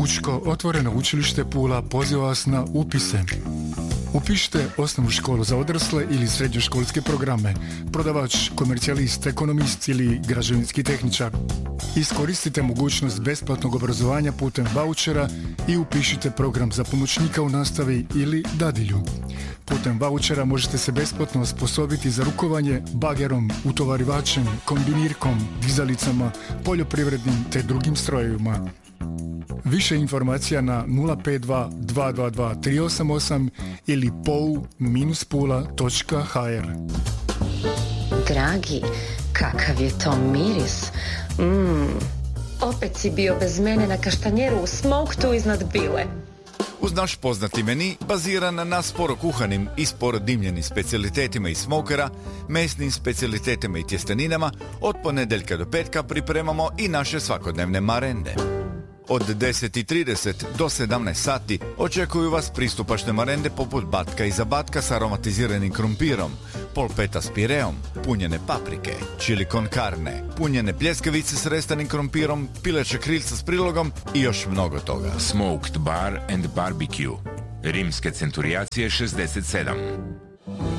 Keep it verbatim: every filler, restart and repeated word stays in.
Pučko otvoreno učilište Pula poziva vas na upise. Upišite osnovnu školu za odrasle ili srednjoškolske programe, prodavač, komercijalist, ekonomist ili građevinski tehničar. Iskoristite mogućnost besplatnog obrazovanja putem vaučera i upišite program za pomoćnika u nastavi ili dadilju. Putem vaučera možete se besplatno osposobiti za rukovanje bagerom, utovarivačem, kombinirkom, dizalicama, poljoprivrednim te drugim strojevima. Više informacija na nula pet dva dva dva dva tri osam osam ili pou pula točka ha er. Dragi, kakav je to miris. Mmm, opet si bio bez mene na kaštanjeru u smoktu iznad bile. Uz naš poznati meni, baziran na sporo kuhanim i sporo dimljenim specijalitetima iz smokera, mesnim specijalitetima i tjesteninama, od ponedeljka do petka pripremamo i naše svakodnevne marende. Od deset i trideset do sedamnaest sati očekuju vas pristupačne marende poput batka i zabatka s aromatiziranim krumpirom, polpeta s pireom, punjene paprike, chili con carne, punjene pljeskavice s restanim krumpirom, pileće krilca s prilogom i još mnogo toga. Smoked Bar and Barbecue. Rimske centurijacije šezdeset sedam.